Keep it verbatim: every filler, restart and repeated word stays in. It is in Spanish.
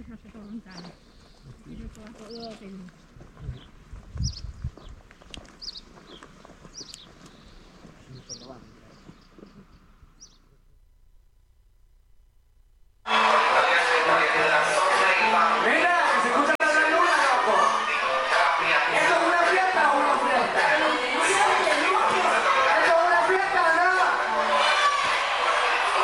Uy, no sé por dónde. Yo por la puedo pedir.